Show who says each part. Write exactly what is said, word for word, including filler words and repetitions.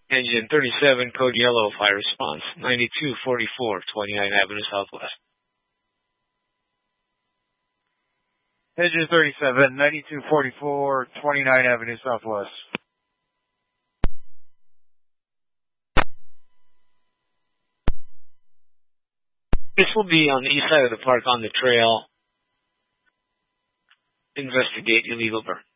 Speaker 1: Engine thirty-seven, code yellow, fire response, ninety-two forty-four, twenty-ninth Avenue Southwest.
Speaker 2: Engine thirty-seven, ninety-two forty-four, twenty-ninth Avenue Southwest.
Speaker 1: This will be on the east side of the park on the trail. Investigate illegal burn.